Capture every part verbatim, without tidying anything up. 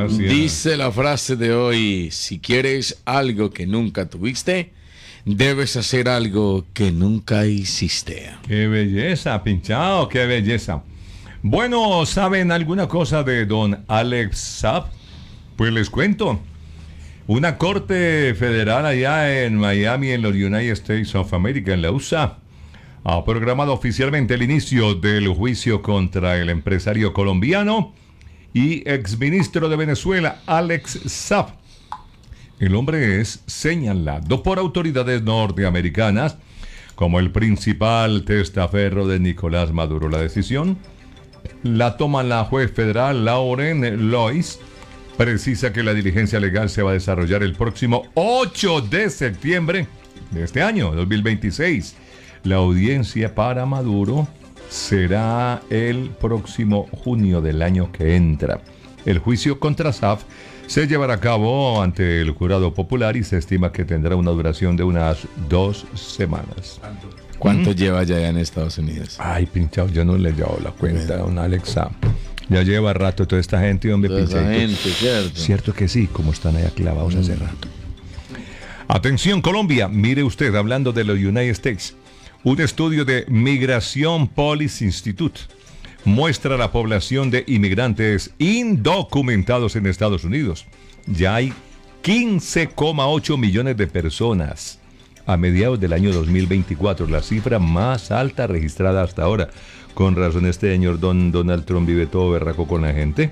Gracias. Dice la frase de hoy: si quieres algo que nunca tuviste, debes hacer algo que nunca hiciste. Qué belleza, pinchado, qué belleza. Bueno, ¿saben alguna cosa de don Alex Saab? Pues les cuento. Una corte federal allá en Miami, en los United States of America, en la U S A, ha programado oficialmente el inicio del juicio contra el empresario colombiano y exministro de Venezuela, Alex Saab. El hombre es señalado por autoridades norteamericanas como el principal testaferro de Nicolás Maduro. La decisión la toma la juez federal Lauren Lois. Precisa que la diligencia legal se va a desarrollar el próximo ocho de septiembre de este año, dos mil veintiséis. La audiencia para Maduro será el próximo junio del año que entra. El juicio contra Saab se llevará a cabo ante el jurado popular y se estima que tendrá una duración de unas dos semanas. ¿Cuánto ¿Mm? lleva ya en Estados Unidos? Ay, pinchado, yo no le llevo la cuenta a don Alex Saab. Ya lleva rato toda esta gente, hombre, toda pinchadito. esa gente, cierto. Cierto que sí, como están allá clavados mm. hace rato. Atención, Colombia, mire usted, hablando de los United States, un estudio de Migration Policy Institute muestra la población de inmigrantes indocumentados en Estados Unidos. Ya hay quince coma ocho millones de personas a mediados del año dos mil veinticuatro, la cifra más alta registrada hasta ahora. Con razón este señor don Donald Trump vive todo berraco con la gente.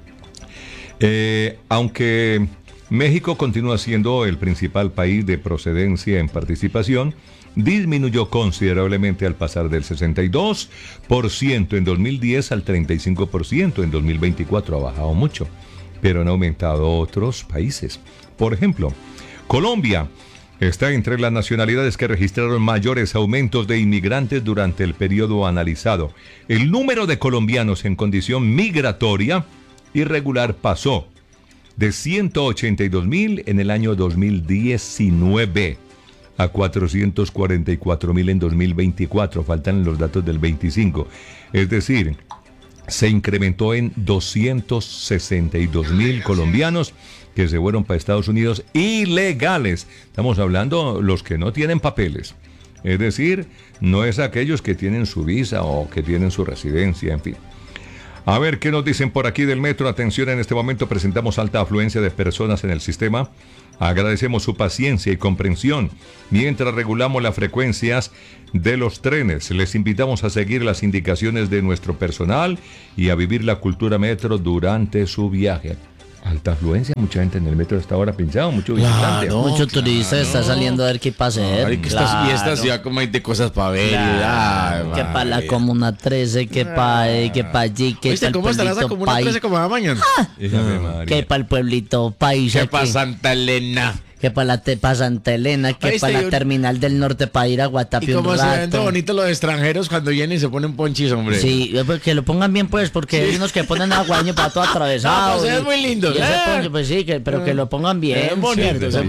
Eh, aunque México continúa siendo el principal país de procedencia en participación, disminuyó considerablemente al pasar del sesenta y dos por ciento en dos mil diez al treinta y cinco por ciento en dos mil veinticuatro. Ha bajado mucho, pero han aumentado otros países. Por ejemplo, Colombia está entre las nacionalidades que registraron mayores aumentos de inmigrantes durante el periodo analizado. El número de colombianos en condición migratoria irregular pasó de ciento ochenta y dos mil en el año dos mil diecinueve a cuatrocientos cuarenta y cuatro mil en dos mil veinticuatro. Faltan los datos del veinticinco. Es decir, se incrementó en doscientos sesenta y dos mil colombianos que se fueron para Estados Unidos ilegales. Estamos hablando los que no tienen papeles. Es decir, no es aquellos que tienen su visa o que tienen su residencia, en fin. A ver, ¿qué nos dicen por aquí del metro? Atención, en este momento presentamos alta afluencia de personas en el sistema. Agradecemos su paciencia y comprensión mientras regulamos las frecuencias de los trenes. Les invitamos a seguir las indicaciones de nuestro personal y a vivir la cultura metro durante su viaje. Alta afluencia, mucha gente en el metro está ahora pinchado, mucho visitante. Claro, mucho claro. turista está saliendo a ver qué pasa. Ay, que claro. Y esta ciudad como hay de cosas para ver. Claro. Que para la Comuna trece, que para eh, que pa allí, que para el ¿cómo está la Comuna trece como va mañana? Ah, que para el pueblito país. Que para Santa Elena. Que para la pa Santa Elena, que para la yo... terminal del norte para ir a Guatapí. Y como se ven todo bonito los extranjeros cuando vienen y se ponen ponchis, hombre. Sí, pues que lo pongan bien, pues, porque sí. hay unos que ponen aguaño para todo atravesado. No, pues es muy lindo. Y ese poncho, pues sí, que, pero que lo pongan bien. Es bonito.